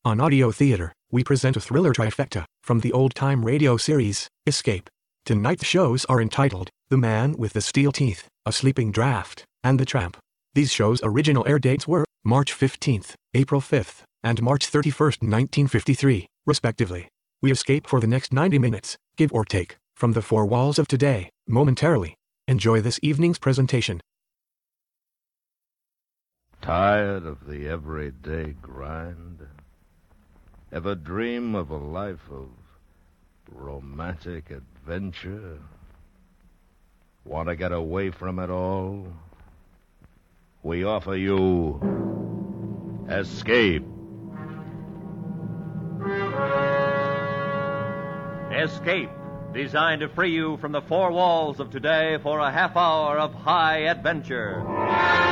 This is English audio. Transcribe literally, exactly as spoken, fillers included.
On Audio Theater, we present a thriller trifecta from the old-time radio series, Escape. Tonight's shows are entitled, The Man with the Steel Teeth, A Sleeping Draft, and The Tramp. These shows' original air dates were March fifteenth, April fifth, and March thirty-first, nineteen fifty-three, respectively. We escape for the next ninety minutes, give or take, from the four walls of today, momentarily. Enjoy this evening's presentation. Tired of the everyday grind? Ever dream of a life of romantic adventure? Want to get away from it all? We offer you Escape. Escape, designed to free you from the four walls of today for a half hour of high adventure.